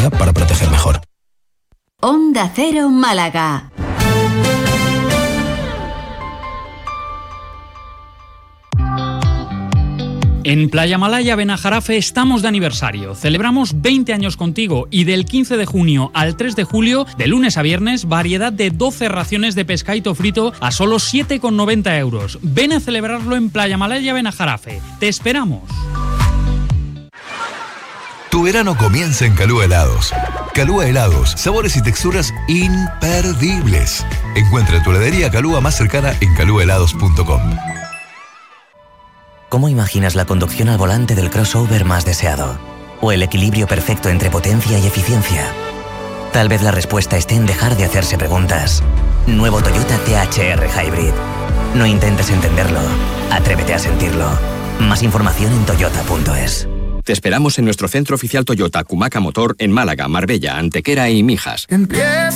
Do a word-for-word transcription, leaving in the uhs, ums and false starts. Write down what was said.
tecnología para proteger mejor. Onda Cero Málaga. En Playa Malaya Benajarafe estamos de aniversario. Celebramos veinte años contigo y del quince de junio al tres de julio, de lunes a viernes, variedad de doce raciones de pescadito frito a solo siete con noventa euros. Ven a celebrarlo en Playa Malaya Benajarafe. ¡Te esperamos! Tu verano comienza en Calúa Helados. Calúa Helados, sabores y texturas imperdibles. Encuentra tu heladería Calúa más cercana en calúa helados punto com. ¿Cómo imaginas la conducción al volante del crossover más deseado? ¿O el equilibrio perfecto entre potencia y eficiencia? Tal vez la respuesta esté en dejar de hacerse preguntas. Nuevo Toyota T H R Hybrid. No intentes entenderlo, atrévete a sentirlo. Más información en toyota punto es. Te esperamos en nuestro centro oficial Toyota Cumaca Motor en Málaga, Marbella, Antequera y Mijas.